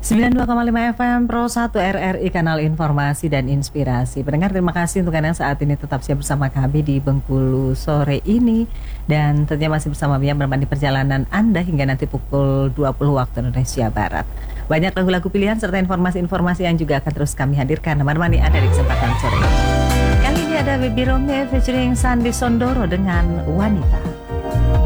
92,5 FM Pro 1 RRI, kanal informasi dan inspirasi. Pendengar, terima kasih untuk Anda yang saat ini tetap siap bersama kami di Bengkulu sore ini. Dan tentunya masih bersama Bia menemani perjalanan Anda hingga nanti pukul 20 waktu Indonesia Barat. Banyak lagu-lagu pilihan serta informasi-informasi yang juga akan terus kami hadirkan menemani Anda di kesempatan sore ini. Kali ini ada Baby Rome featuring Sandi Sondoro dengan Wanita.